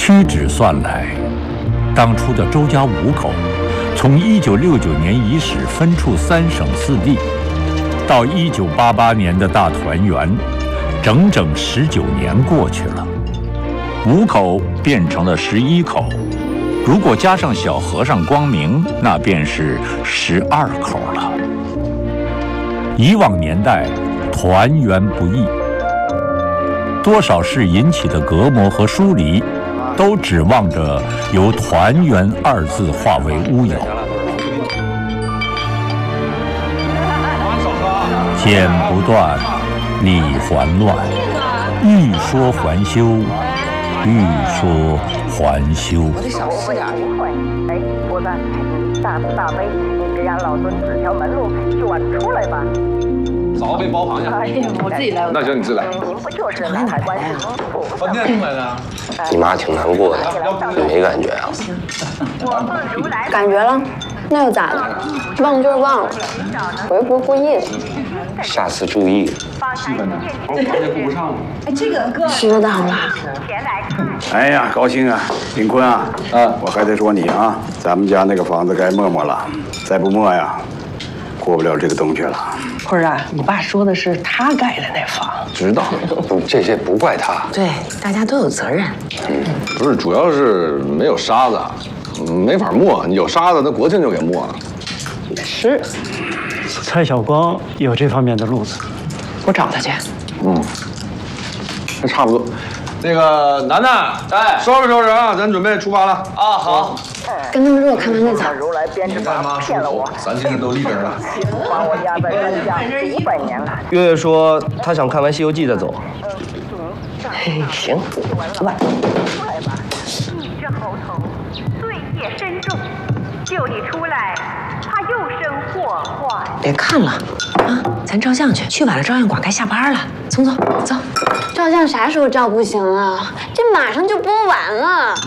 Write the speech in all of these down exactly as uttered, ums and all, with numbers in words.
屈指算来，当初的周家五口，从一九六九年伊始分处三省四地，到一九八八年的大团圆，整整十九年过去了，五口变成了十一口。如果加上小和尚光明，那便是十二口了。以往年代，团圆不易，多少事引起的隔膜和疏离，都指望着由团圆二字化为乌有。剪不断，理还乱，欲说还休，欲说还休。 我得少吃点。哎，婆子，你大慈大悲，你给俺老孙指条门路，就俺出来吧。 找杯包螃蟹。 哎呀，我自己来。 那行，你自己来。 您不就是南海关系处？ 饭店出来的。 你妈挺难过的，你没感觉啊？ 感觉了，那又咋的？忘就是忘了，我又不是故意的。 下次注意。 基本的，我螃蟹顾不上了。 哎，这个哥知道了。 哎呀，高兴啊，林坤啊， 啊， 我还得说你啊，咱们家那个房子该磨磨了，再不磨呀，过不了这个冬去了。 坤儿啊，你爸说的是他盖的那房， 知道， 不，这些不怪他。 对，大家都有责任。 嗯，不是，主要是没有沙子，没法磨。有沙子，那国庆就给磨了。 也是。 蔡晓光有这方面的路子， 我找他去。 嗯，那差不多。那个楠楠，哎，收拾收拾啊，咱准备出发了。啊，好。 跟他们说我看完那早。 如来编织法骗了我， 咱今日都立正了， 把我压在山下几百年了。 月月说他想看完《西游记》再走。 嘿，行，走吧。 出来吧， 你这猴头，罪业深重，救你出来，怕又生祸患。 别看了，啊，咱照相去，去晚了照相馆该下班了。聪聪，走。 照相啥时候照不行啊？这马上就播完了。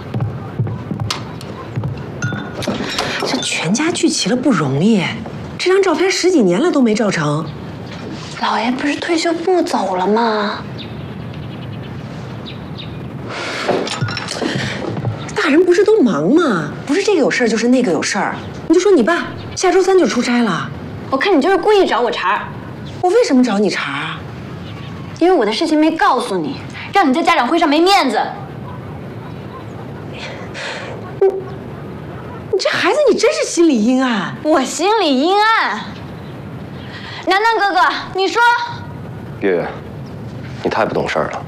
这全家聚齐了不容易，这张照片十几年了都没照成。 老爷不是退休不走了吗？ 大人不是都忙吗？不是这个有事儿就是那个有事儿。你就说你爸下周三就出差了。 我看你就是故意找我茬儿。 我为什么找你茬啊？ 因为我的事情没告诉你，让你在家长会上没面子。 你你这孩子，你真是心理阴暗。 我心里阴暗。楠楠哥哥，你说。 月月，你太不懂事儿了。